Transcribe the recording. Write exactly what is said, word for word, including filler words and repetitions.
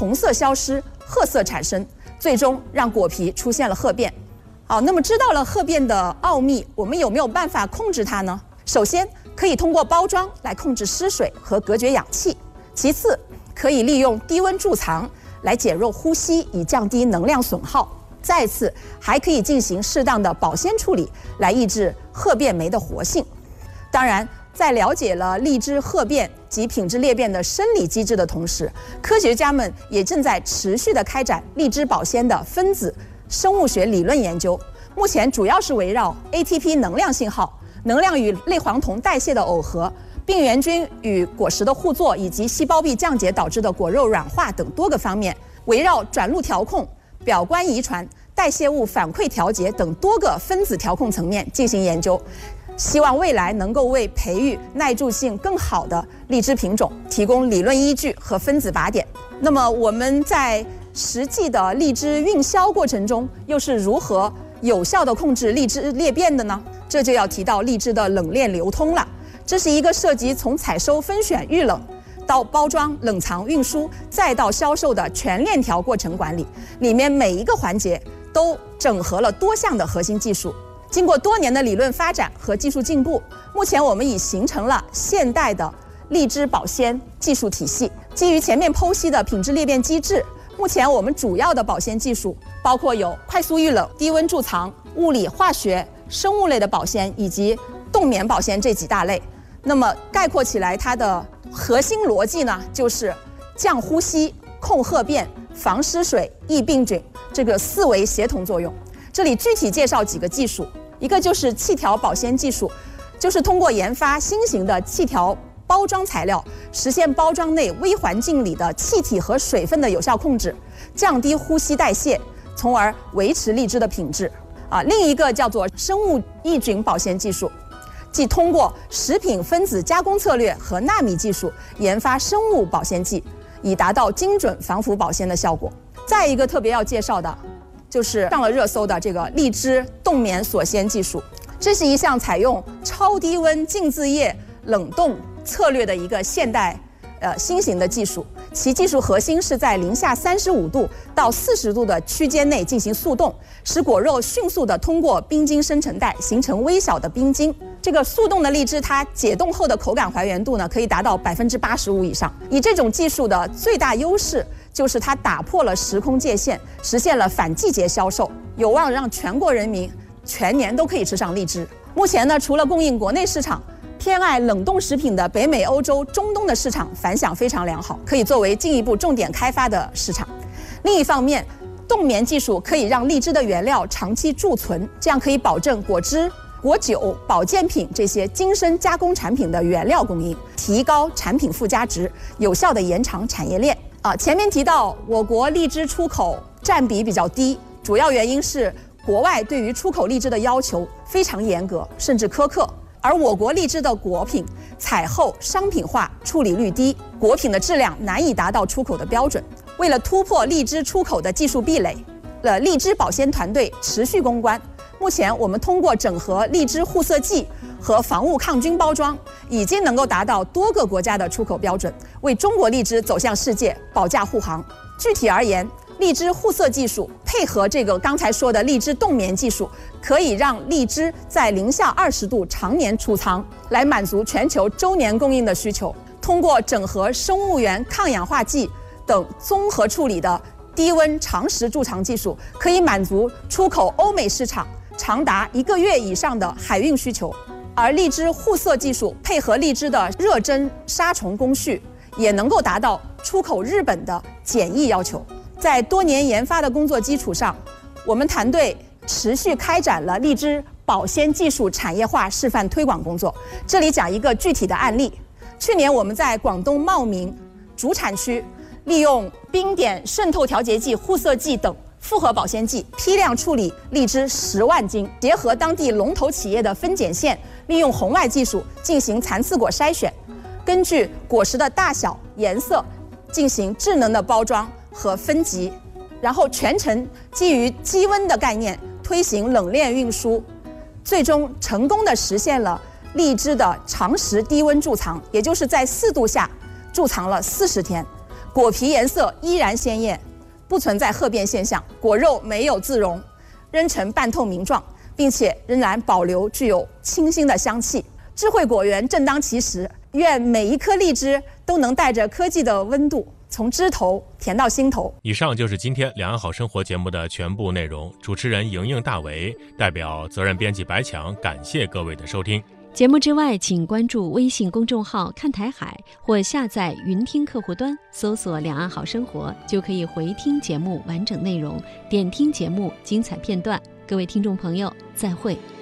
红色消失，褐色产生，最终让果皮出现了褐变。好，那么知道了褐变的奥秘，我们有没有办法控制它呢？首先，可以通过包装来控制湿水和隔绝氧气；其次，可以利用低温贮藏来减弱呼吸，以降低能量损耗；再次，还可以进行适当的保鲜处理，来抑制褐变酶的活性。当然，在了解了荔枝褐变及品质裂变的生理机制的同时，科学家们也正在持续地开展荔枝保鲜的分子生物学理论研究。目前主要是围绕 A T P 能量信号、能量与类黄酮代谢的耦合、病原菌与果实的互作，以及细胞壁降解导致的果肉软化等多个方面，围绕转录调控、表观遗传、代谢物反馈调节等多个分子调控层面进行研究。希望未来能够为培育耐贮性更好的荔枝品种提供理论依据和分子靶点。那么我们在实际的荔枝运销过程中，又是如何有效地控制荔枝裂变的呢？这就要提到荔枝的冷链流通了。这是一个涉及从采收、分选、预冷到包装、冷藏、运输，再到销售的全链条过程管理，里面每一个环节都整合了多项的核心技术。经过多年的理论发展和技术进步，目前我们已形成了现代的荔枝保鲜技术体系。基于前面剖析的品质裂变机制，目前我们主要的保鲜技术包括有快速预冷、低温贮藏、物理、化学、生物类的保鲜以及冻棉保鲜这几大类。那么概括起来，它的核心逻辑呢，就是降呼吸、控褐变、防湿水、抑病菌这个四维协同作用。这里具体介绍几个技术。一个就是气条保鲜技术，就是通过研发新型的气条包装材料，实现包装内微环境里的气体和水分的有效控制，降低呼吸代谢，从而维持荔枝的品质。啊，另一个叫做生物抑菌保鲜技术，即通过食品分子加工策略和纳米技术研发生物保鲜剂，以达到精准防腐保鲜的效果。再一个特别要介绍的，就是上了热搜的这个荔枝冻棉锁鲜技术。这是一项采用超低温浸渍液冷冻策略的一个现代呃新型的技术，其技术核心是在零下三十五度到四十度的区间内进行速冻，使果肉迅速地通过冰晶生成带形成微小的冰晶。这个速冻的荔枝，它解冻后的口感还原度呢，可以达到百分之八十五以上。以这种技术的最大优势就是它打破了时空界限，实现了反季节销售，有望让全国人民全年都可以吃上荔枝。目前呢，除了供应国内市场，偏爱冷冻食品的北美、欧洲、中东的市场反响非常良好，可以作为进一步重点开发的市场。另一方面，冻棉技术可以让荔枝的原料长期贮存，这样可以保证果汁、果酒、保健品这些精深加工产品的原料供应，提高产品附加值，有效地延长产业链。啊，前面提到我国荔枝出口占比比较低，主要原因是国外对于出口荔枝的要求非常严格，甚至苛刻。而我国荔枝的果品采后商品化处理率低，果品的质量难以达到出口的标准。为了突破荔枝出口的技术壁垒，呃，荔枝保鲜团队持续攻关。目前我们通过整合荔枝护色剂和防雾抗菌包装，已经能够达到多个国家的出口标准，为中国荔枝走向世界保驾护航。具体而言，荔枝护色技术配合这个刚才说的荔枝冻棉技术，可以让荔枝在零下二十度常年储藏，来满足全球周年供应的需求。通过整合生物源抗氧化剂等综合处理的低温长时贮藏技术，可以满足出口欧美市场长达一个月以上的海运需求。而荔枝护色技术配合荔枝的热蒸杀虫工序，也能够达到出口日本的检疫要求。在多年研发的工作基础上，我们团队持续开展了荔枝保鲜技术产业化示范推广工作。这里讲一个具体的案例。去年我们在广东茂名主产区，利用冰点渗透调节剂、护色剂等复合保鲜剂批量处理荔枝十万斤，结合当地龙头企业的分拣线，利用红外技术进行残次果筛选，根据果实的大小、颜色进行智能的包装和分级，然后全程基于低温的概念推行冷链运输，最终成功的实现了荔枝的长时低温贮藏，也就是在四度下贮藏了四十天。 果皮颜色依然鲜艳，不存在褐变现象，果肉没有自溶，仍呈半透明状，并且仍然保留具有清新的香气。智慧果园正当其时，愿每一颗荔枝都能带着科技的温度，从枝头甜到心头。 以上就是今天两岸好生活节目的全部内容。主持人莹莹、大为，代表责任编辑白强，感谢各位的收听。 节目之外，请关注微信公众号看台海，或下载云听客户端，搜索两岸好生活，就可以回听节目完整内容，点听节目精彩片段。各位听众朋友，再会。